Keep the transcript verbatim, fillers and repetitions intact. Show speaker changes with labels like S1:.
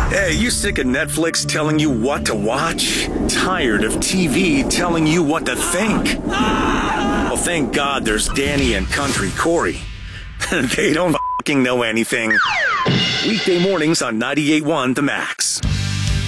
S1: Hey, you sick of Netflix telling you what to watch? Tired of T V telling you what to think? Well, thank God there's Danny and Country Corey. They don't fucking know anything. Weekday mornings on ninety-eight point one The Max.